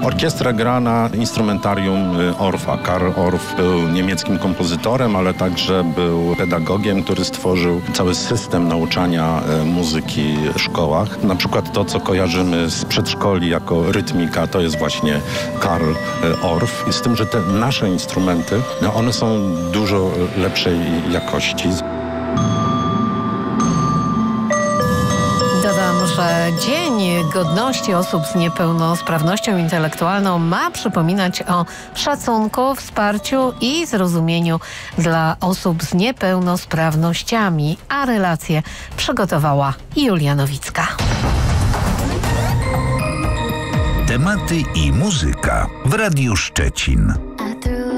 Orkiestra gra na instrumentarium Orfa. Karl Orff był niemieckim kompozytorem, ale także był pedagogiem, który stworzył cały system nauczania muzyki w szkołach. Na przykład to, co kojarzymy z przedszkoli jako rytmika, to jest właśnie Karl Orff. I z tym, że te nasze instrumenty, one są dużo lepszej jakości. Dodam, że Dzień Godności Osób z Niepełnosprawnością Intelektualną ma przypominać o szacunku, wsparciu i zrozumieniu dla osób z niepełnosprawnościami, a relację przygotowała Julia Nowicka. Tematy i muzyka w Radiu Szczecin.